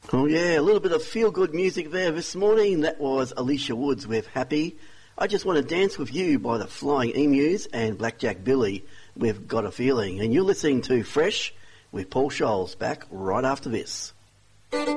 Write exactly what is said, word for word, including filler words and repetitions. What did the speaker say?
Oh yeah, a little bit of feel-good music there this morning. That was Alicia Woods with Happy. I Just Want to Dance With You by the Flying Emus and Blackjack Billy with Got a Feeling. And you're listening to Fresh with Paul Scholes, back right after this.